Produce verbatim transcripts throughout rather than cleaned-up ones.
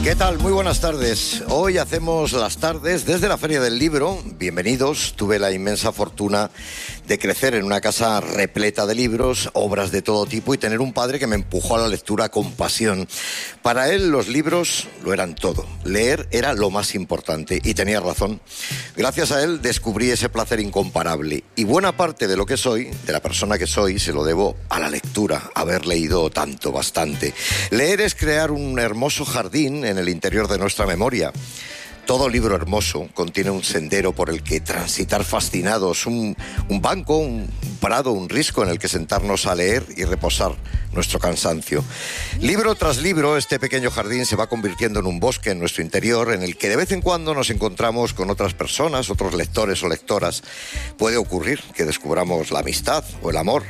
¿Qué tal? Muy buenas tardes. Hoy hacemos las tardes desde la Feria del Libro. Bienvenidos. Tuve la inmensa fortuna de crecer en una casa repleta de libros, obras de todo tipo y tener un padre que me empujó a la lectura con pasión. Para él los libros lo eran todo. Leer era lo más importante y tenía razón. Gracias a él descubrí ese placer incomparable y buena parte de lo que soy, de la persona que soy, se lo debo a la lectura, haber leído tanto, bastante. Leer es crear un hermoso jardín en el interior de nuestra memoria. Todo libro hermoso contiene un sendero por el que transitar fascinados, un, un banco, un prado, un risco en el que sentarnos a leer y reposar nuestro cansancio. Libro tras libro, este pequeño jardín se va convirtiendo en un bosque en nuestro interior, en el que de vez en cuando nos encontramos con otras personas, otros lectores o lectoras. Puede ocurrir que descubramos la amistad o el amor.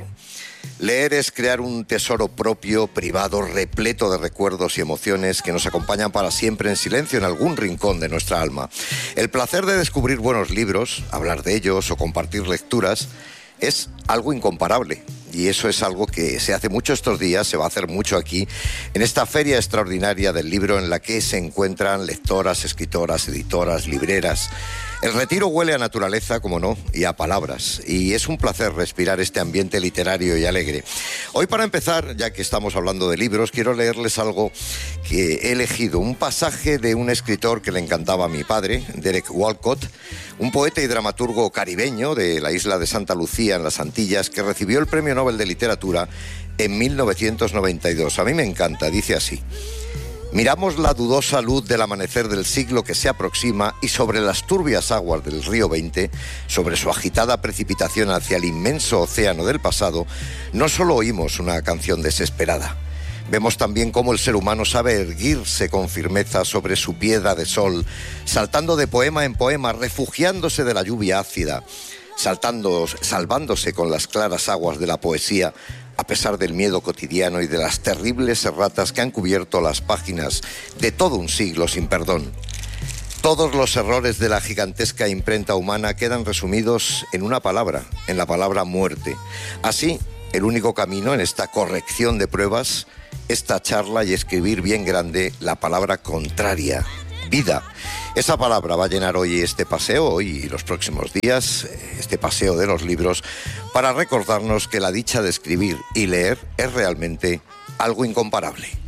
Leer es crear un tesoro propio, privado, repleto de recuerdos y emociones que nos acompañan para siempre en silencio en algún rincón de nuestra alma. El placer de descubrir buenos libros, hablar de ellos o compartir lecturas es algo incomparable. Y eso es algo que se hace mucho estos días, se va a hacer mucho aquí, en esta feria extraordinaria del libro en la que se encuentran lectoras, escritoras, editoras, libreras. El retiro huele a naturaleza, como no, y a palabras. Y es un placer respirar este ambiente literario y alegre. Hoy, para empezar, ya que estamos hablando de libros, quiero leerles algo que he elegido. Un pasaje de un escritor que le encantaba a mi padre, Derek Walcott, un poeta y dramaturgo caribeño de la isla de Santa Lucía, en las Antillas, que recibió el Premio Nobel de Literatura en mil novecientos noventa y dos. A mí me encanta, dice así: miramos la dudosa luz del amanecer del siglo que se aproxima y sobre las turbias aguas del río veinte, sobre su agitada precipitación hacia el inmenso océano del pasado, no solo oímos una canción desesperada. Vemos también cómo el ser humano sabe erguirse con firmeza sobre su piedra de sol, saltando de poema en poema, refugiándose de la lluvia ácida, saltando, salvándose con las claras aguas de la poesía, a pesar del miedo cotidiano y de las terribles erratas que han cubierto las páginas de todo un siglo sin perdón. Todos los errores de la gigantesca imprenta humana quedan resumidos en una palabra, en la palabra muerte. Así, el único camino en esta corrección de pruebas es tacharla y escribir bien grande la palabra contraria: vida. Esa palabra va a llenar hoy este paseo, hoy y los próximos días, este paseo de los libros, para recordarnos que la dicha de escribir y leer es realmente algo incomparable.